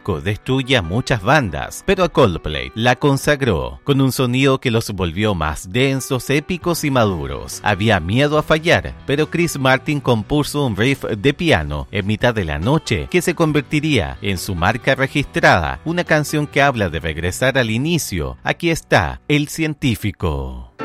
disco destruye a muchas bandas, pero a Coldplay la consagró, con un sonido que los volvió más densos, épicos y maduros. Había miedo a fallar, pero Chris Martin compuso un riff de piano en mitad de la noche que se convertiría en su marca registrada, una canción que habla de regresar al inicio. Aquí está El Científico.